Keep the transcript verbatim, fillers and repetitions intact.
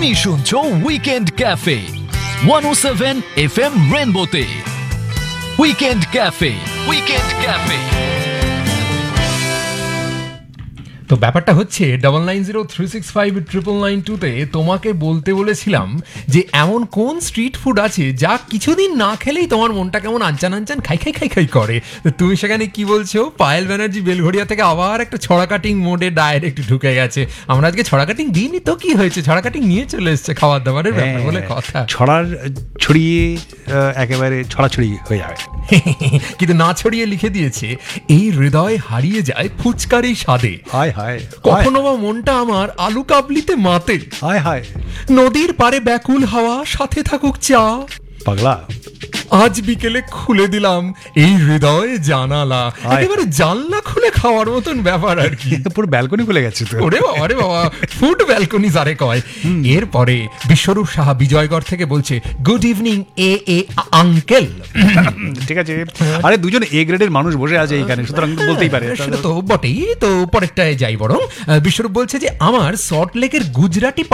তুমি শুনছো weekend cafe one ও seven F M রেনবোতে। Weekend cafe, weekend cafe. তো ব্যাপারটা হচ্ছে double nine zero three six five triple nine টুতে তোমাকে বলতে বলেছিলাম যে এমন কোন স্ট্রিট ফুড আছে যা কিছুদিন না খেলেই তোমার মনটা কেমন আনচান আনচান খাই খাই খাই খাই করে। তো তুমি সেখানে কি বলছো? পায়েল ব্যানার্জি বেলঘড়িয়া থেকে আবার একটা ছড়া কাটিং মোডে ডাইরেক্ট ঢুকে গেছে। আমরা আজকে ছড়া কাটিং দিইনি তো কি হয়েছে, ছড়া কাটিং নিয়ে চলে এসছে খাবার দাবারের ব্যাপার বলে কথা। ছড়ার ছড়িয়ে একেবারে ছড়াছড়ি হয়ে যাবে, কিন্তু না ছড়িয়ে লিখে দিয়েছে এই হৃদয় হারিয়ে যায় ফুচকার এই স্বাদে। হায় হায়, কখনো বা মনটা আমার আলু কাবলিতে মাতে। হায় হায়, নদীর পারে ব্যাকুল হাওয়া, সাথে থাকুক চা। পাগলা আজ বিকেলে খুলে দিলাম এই হৃদয় জানালা। একেবারে জানলা খুলে খাওয়ার মতন ব্যাপার আর কি। পুরো ব্যালকনি খুলে গেছে তো। ওরে বাবা রে বাবা, ফুড ব্যালকনি যারে কয়। এরপরে বিশ্বরূপ সাহা বিজয়গড় থেকে বলছে গুড ইভিনিং এ এ আঙ্কেল। ঠিক আছে, আরে দুজন এ গ্রেডের মানুষ বসে আছে এইখানে, সুতরাং বলতেই পারে। সেটা তো বটেই। তো পরেরটায় যাই বরং। বিশ্বরূপ বলছে যে আমার সল্ট লেকের গুজরাটি